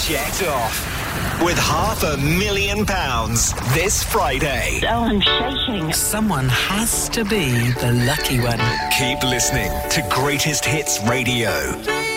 jet off with £500,000 this Friday. Oh, I'm shaking. Someone has to be the lucky one. Keep listening to Greatest Hits Radio.